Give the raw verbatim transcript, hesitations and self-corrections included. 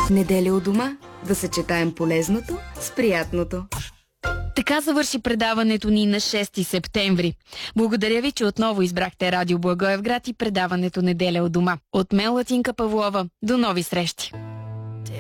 Неделя у дома. Да съчетаем полезното с приятното. Така завърши предаването ни на шести септември. Благодаря ви, че отново избрахте Радио Благоевград и предаването Неделя у дома. От мен Латинка Павлова. До нови срещи!